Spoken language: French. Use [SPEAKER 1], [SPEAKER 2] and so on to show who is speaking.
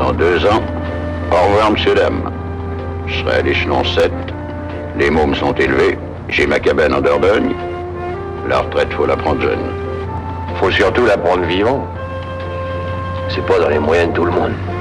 [SPEAKER 1] Dans 2 ans, au revoir, monsieur, dame. Je serai à l'échelon 7. Les mômes sont élevés. J'ai ma cabane en Dordogne. La retraite, faut la prendre jeune.
[SPEAKER 2] Faut surtout la prendre vivant. C'est pas dans les moyens de tout le monde.